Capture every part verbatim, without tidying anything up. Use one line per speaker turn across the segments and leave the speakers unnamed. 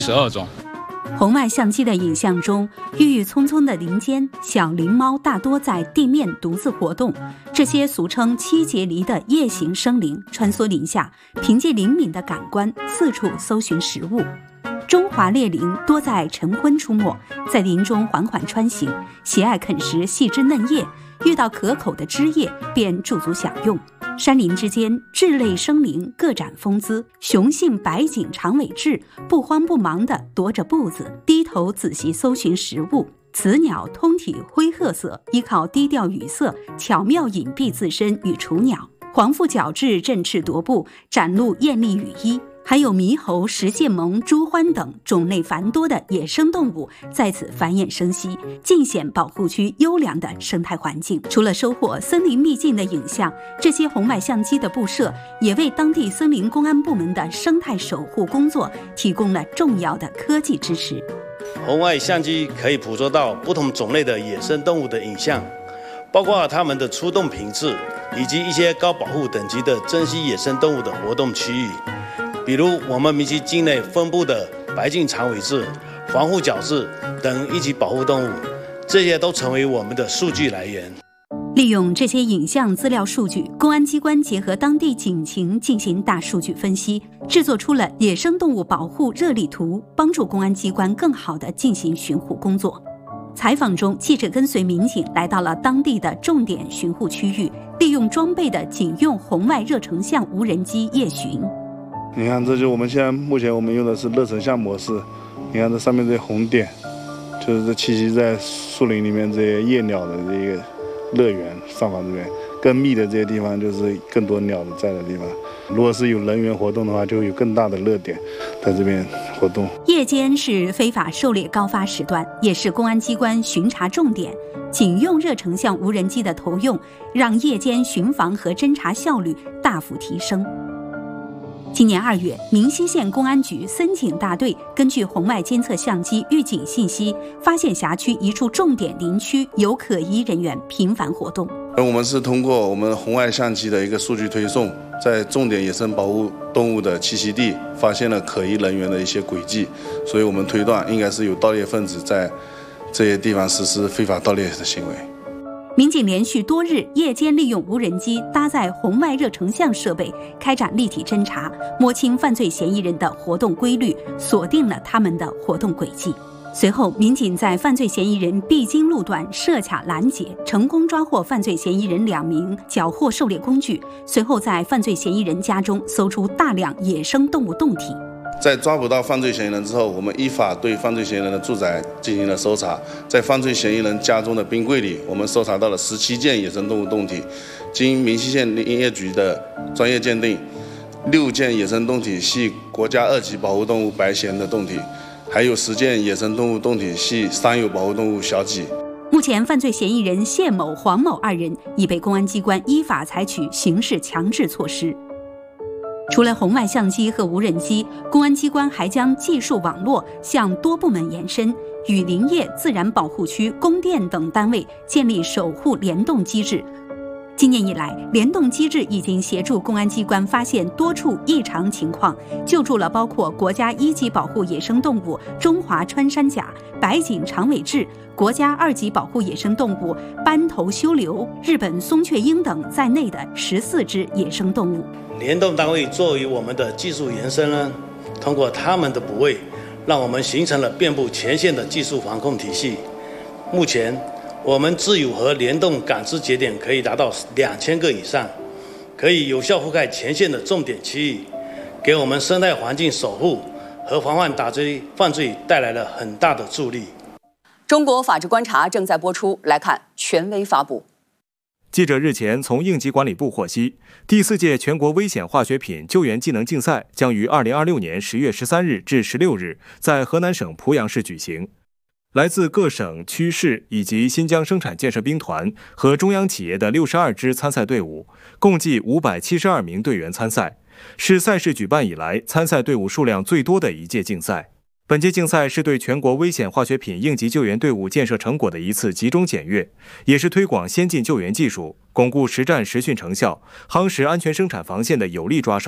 十二种。
红外相机的影像中，郁郁葱葱的林间，小灵猫大多在地面独自活动。这些俗称七节狸的夜行生灵穿梭林下，凭借灵敏的感官四处搜寻食物。中华猎羚多在晨昏出没，在林中缓缓穿行，喜爱啃食细枝嫩叶，遇到可口的枝叶便驻足享用。山林之间，雉类生灵各展风姿，雄性白颈长尾雉不慌不忙地踱着步子，低头仔细搜寻食物。此鸟通体灰褐色，依靠低调语色巧妙隐蔽自身与雏鸟。黄腹角雉振翅踱步，展露艳丽羽衣。还有猕猴、石蟹獴、朱獾等种类繁多的野生动物在此繁衍生息，尽显保护区优良的生态环境。除了收获森林秘境的影像，这些红外相机的布设也为当地森林公安部门的生态守护工作提供了重要的科技支持。
红外相机可以捕捉到不同种类的野生动物的影像，包括它们的出动频次，以及一些高保护等级的珍稀野生动物的活动区域。比如我们明溪境内分布的白颈长尾雉、黄腹角雉等一级保护动物，这些都成为我们的数据来源。
利用这些影像资料数据，公安机关结合当地警情进行大数据分析，制作出了野生动物保护热力图，帮助公安机关更好地进行巡护工作。采访中，记者跟随民警来到了当地的重点巡护区域，利用装备的警用红外热成像无人机夜巡。
你看，这就我们现在目前我们用的是热成像模式。你看这上面这些红点，就是这栖息在树林里面这些夜鸟的这个乐园上方这边，更密的这些地方就是更多鸟的在的地方。如果是有人员活动的话，就会有更大的热点在这边活动。
夜间是非法狩猎高发时段，也是公安机关巡查重点。警用热成像无人机的投用，让夜间巡防和侦查效率大幅提升。今年二月，明溪县公安局森警大队根据红外监测相机预警信息，发现辖区一处重点林区有可疑人员频繁活动。
我们是通过我们红外相机的一个数据推送，在重点野生保护动物的栖息地发现了可疑人员的一些轨迹，所以我们推断应该是有盗猎分子在这些地方实施非法盗猎的行为。
民警连续多日夜间利用无人机搭载红外热成像设备，开展立体侦查，摸清犯罪嫌疑人的活动规律，锁定了他们的活动轨迹。随后，民警在犯罪嫌疑人必经路段设卡拦截，成功抓获犯罪嫌疑人两名，缴获狩猎工具。随后，在犯罪嫌疑人家中搜出大量野生动物冻体。
在抓捕到犯罪嫌疑人之后，我们依法对犯罪嫌疑人的住宅进行了搜查。在犯罪嫌疑人家中的冰柜里，我们搜查到了十七件野生动物冻体。经明溪县林业局的专业鉴定，六件野生冻体系国家二级保护动物白鹇的冻体，还有十件野生动物冻体系三有保护动物小麂。
目前，犯罪嫌疑人谢某、黄某二人已被公安机关依法采取刑事强制措施。除了红外相机和无人机，公安机关还将技术网络向多部门延伸，与林业、自然保护区、供电等单位建立守护联动机制。今年以来，联动机制已经协助公安机关发现多处异常情况，救助了包括国家一级保护野生动物中华穿山甲、白颈长尾雉、国家二级保护野生动物斑头修流、日本松雀鹰等在内的十四只野生动物。
联动单位作为我们的技术延伸呢，通过他们的补位，让我们形成了遍布前线的技术防控体系。目前，我们自有和联动感知节点可以达到两千个以上，可以有效覆盖前线的重点区域，给我们生态环境守护和防范打击犯罪带来了很大的助力。
中国法治观察正在播出，来看权威发布。
记者日前从应急管理部获悉，第四届全国危险化学品救援技能竞赛将于二零二六年十月十三日至十六日在河南省濮阳市举行。来自各省区市以及新疆生产建设兵团和中央企业的六十二支参赛队伍，共计五百七十二名队员参赛，是赛事举办以来参赛队伍数量最多的一届竞赛。本届竞赛是对全国危险化学品应急救援队伍建设成果的一次集中检阅，也是推广先进救援技术、巩固实战实训成效、夯实安全生产防线的有力抓手。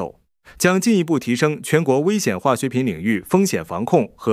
将进一步提升全国危险化学品领域风险防控和